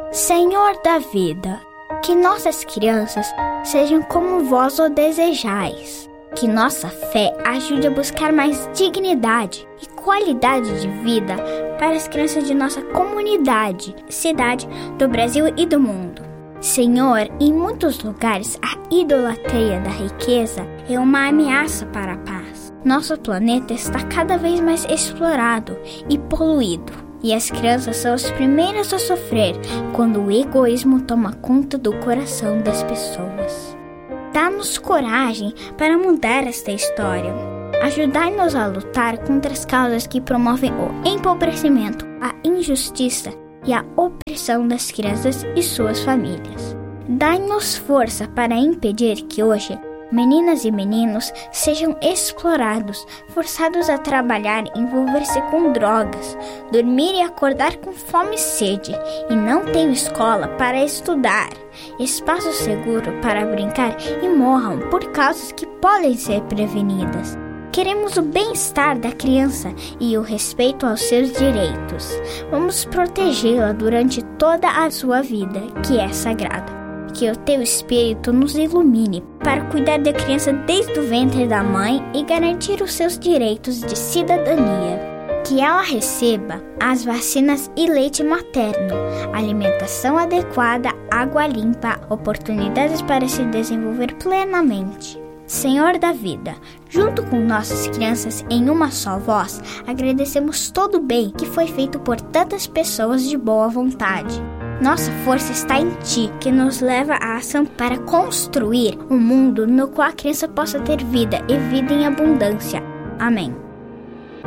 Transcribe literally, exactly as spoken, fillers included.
Senhor da vida, que nossas crianças sejam como vós o desejais. Que nossa fé ajude a buscar mais dignidade e qualidade de vida para as crianças de nossa comunidade, cidade, do Brasil e do mundo. Senhor, em muitos lugares a idolatria da riqueza é uma ameaça para a paz. Nosso planeta está cada vez mais explorado e poluído. E as crianças são as primeiras a sofrer quando o egoísmo toma conta do coração das pessoas. Dá-nos coragem para mudar esta história. Ajudai-nos a lutar contra as causas que promovem o empobrecimento, a injustiça e a opressão das crianças e suas famílias. Dai-nos força para impedir que hoje meninas e meninos sejam explorados, forçados a trabalhar e envolver-se com drogas, dormir e acordar com fome e sede, e não tenham escola para estudar, espaço seguro para brincar e morram por causas que podem ser prevenidas. Queremos o bem-estar da criança e o respeito aos seus direitos. Vamos protegê-la durante toda a sua vida, que é sagrada. Que o teu Espírito nos ilumine para cuidar da criança desde o ventre da mãe e garantir os seus direitos de cidadania. Que ela receba as vacinas e leite materno, alimentação adequada, água limpa, oportunidades para se desenvolver plenamente. Senhor da vida, junto com nossas crianças em uma só voz, agradecemos todo o bem que foi feito por tantas pessoas de boa vontade. Nossa força está em Ti, que nos leva à ação para construir um mundo no qual a criança possa ter vida e vida em abundância. Amém.